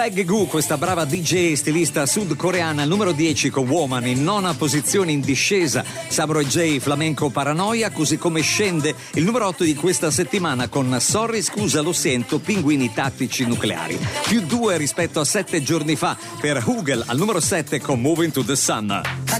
Gu, questa brava DJ stilista sudcoreana, al numero 10 con Woman, in nona posizione in discesa Sabro J, Flamenco Paranoia, così come scende il numero 8 di questa settimana con Sorry scusa lo sento, Pinguini tattici nucleari, più 2 rispetto a 7 giorni fa per Hugel al numero 7 con Moving to the Sun.